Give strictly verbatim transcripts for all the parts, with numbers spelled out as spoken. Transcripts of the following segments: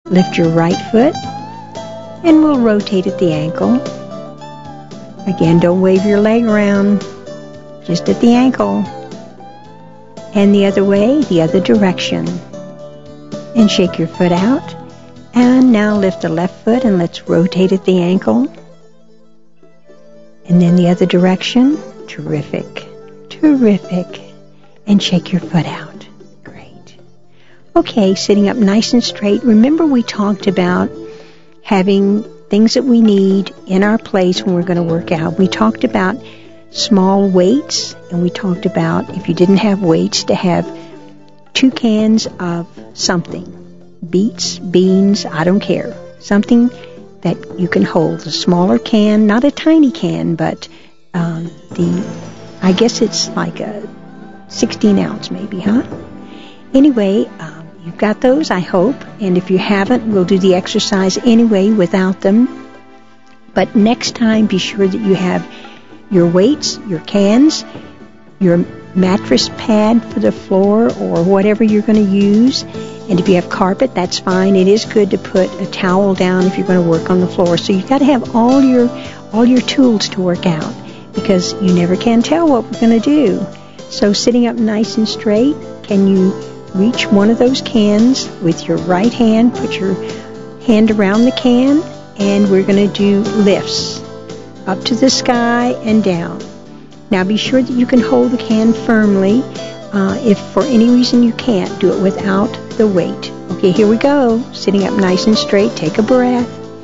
Lift your right foot, and we'll rotate at the ankle. Again, don't wave your leg around, just at the ankle. And the other way, the other direction. And shake your foot out. And now lift the left foot and let's rotate at the ankle. And then the other direction. Terrific. Terrific. And shake your foot out. Great. Okay, sitting up nice and straight. Remember we talked about having things that we need in our place when we're going to work out. We talked about small weights, and we talked about, if you didn't have weights, to have two cans of something. Beets, beans, I don't care. Something that you can hold. A smaller can, not a tiny can, but um, the, I guess it's like a sixteen ounce maybe, huh? Anyway, um, you've got those, I hope. And if you haven't, we'll do the exercise anyway without them. But next time, be sure that you have your weights, your cans, your mattress pad for the floor or whatever you're going to use. And if you have carpet, that's fine. It is good to put a towel down if you're going to work on the floor. So you've got to have all your all your tools to work out, because you never can tell what we're going to do. So sitting up nice and straight, can you reach one of those cans with your right hand? Put your hand around the can, and we're going to do lifts up to the sky and down. Now be sure that you can hold the can firmly. Uh, if for any reason you can't, do it without the weight. Okay, here we go. Sitting up nice and straight, take a breath.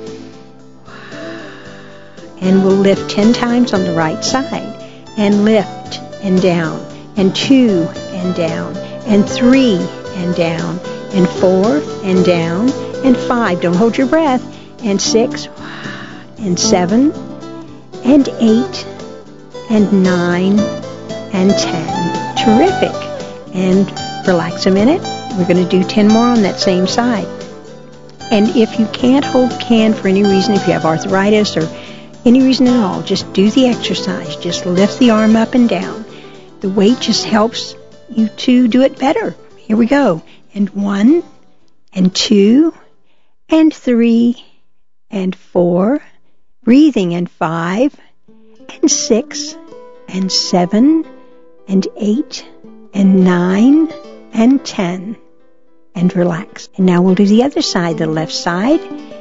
And we'll lift ten times on the right side. And lift and down. And two and down. And three and down. And four and down. And five. Don't hold your breath. And six. And seven. And eight. And nine. And ten. Terrific. And relax a minute. We're going to do ten more on that same side. And if you can't hold the can for any reason, if you have arthritis or any reason at all, just do the exercise. Just lift the arm up and down. The weight just helps you to do it better. Here we go. And one, and two, and three, and four. Breathing, and five, and six, and seven, and eight, and nine, and ten. And relax. And now we'll do the other side, the left side.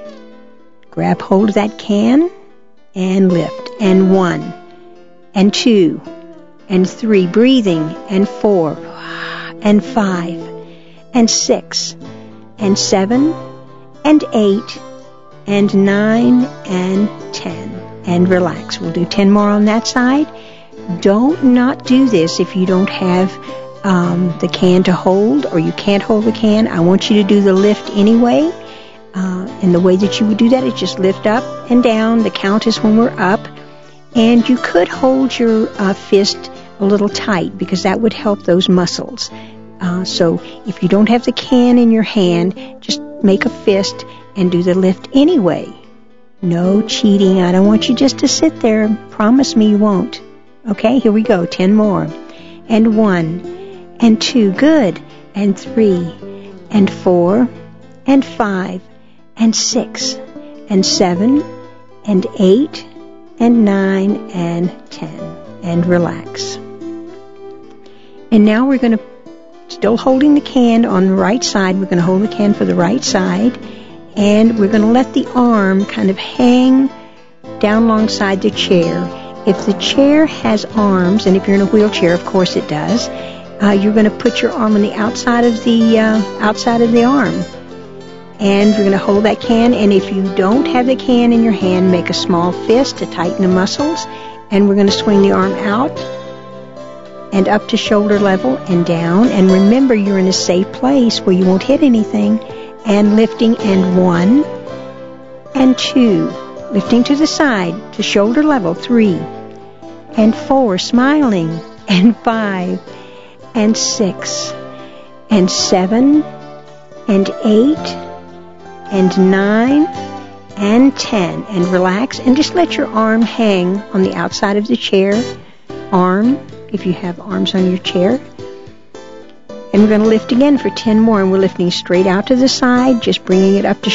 Grab hold of that can and lift. And one, and two, and three. Breathing, and four, and five, and six, and seven, and eight, and nine, and ten. And relax. We'll do ten more on that side. Don't not do this if you don't have um, the can to hold, or you can't hold the can. I want you to do the lift anyway. Uh, and the way that you would do that is just lift up and down. The count is when we're up. And you could hold your uh, fist a little tight, because that would help those muscles. Uh, so if you don't have the can in your hand, just make a fist and do the lift anyway. No cheating. I don't want you just to sit there. Promise me you won't. Okay, here we go. Ten more. And one, and two. Good. And three, and four, and five, and six, and seven, and eight, and nine, and ten. And relax. And now we're going to, still holding the can on the right side, we're going to hold the can for the right side, and we're going to let the arm kind of hang down alongside the chair. If the chair has arms, and if you're in a wheelchair, of course it does, uh, you're going to put your arm on the outside of the uh, outside of the arm. And you're going to hold that can, and if you don't have the can in your hand, make a small fist to tighten the muscles, and we're going to swing the arm out and up to shoulder level and down. And remember, you're in a safe place where you won't hit anything. And lifting, and one, and two. Lifting to the side, to shoulder level, three, and four, smiling, and five, and six, and seven, and eight, and nine, and ten. And relax, and just let your arm hang on the outside of the chair. Arm, if you have arms on your chair. And we're going to lift again for ten more, and we're lifting straight out to the side, just bringing it up to